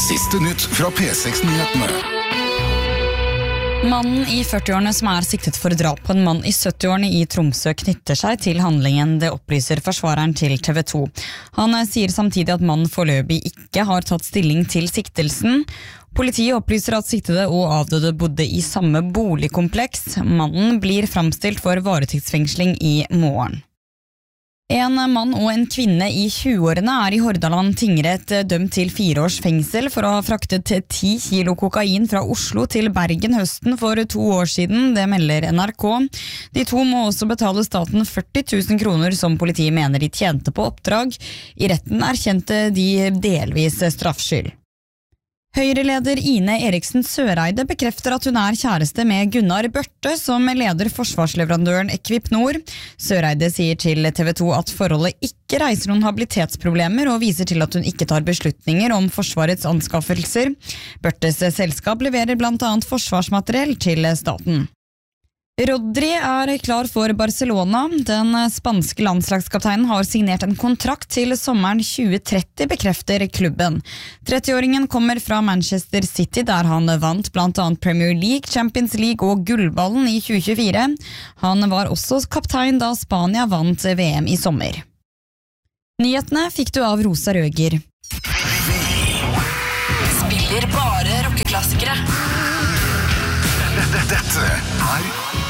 Siste nytt fra P6-nyhetene. Mannen i 40-årene som siktet for drap på en mann i 70-årene i Tromsø knytter seg til handlingen, det opplyser forsvareren til TV 2. Han sier samtidig at mannen foreløpig ikke har tatt stilling til siktelsen. Politiet opplyser at siktede og avdøde bodde i samme boligkompleks. Mannen blir framstilt for varetektsfengsling i morgen. En mann og en kvinne i 20-årene i Hordaland tingrett dømt til 4 års fengsel for å ha fraktet 10 kilo kokain fra Oslo til Bergen høsten for 2 år siden, det melder NRK. De to må også betale staten 40 000 kroner som politiet mener de tjente på oppdrag. I retten erkjente de delvis straffskyld. Høyre-leder Ine Eriksen Søreide bekrefter at hun kjæreste med Gunnar Børte, som leder forsvarsleverandøren Equipnor. Søreide sier til TV 2 at forholdet ikke reiser noen habilitetsproblemer, og viser til at hun ikke tar beslutninger om Forsvarets anskaffelser. Børtes selskap leverer blant annet forsvarsmateriell til staten. Rodri klar for Barcelona. Den spanske landslagskapteinen har signert en kontrakt til sommeren 2030, bekrefter klubben. 30-åringen kommer fra Manchester City, der han vant blant annet Premier League, Champions League og gullballen i 2024. Han var også kaptein da Spania vant VM i sommer. Nyhetene fikk du av Rosa Røger. Spiller bare rockeklassikere. Dette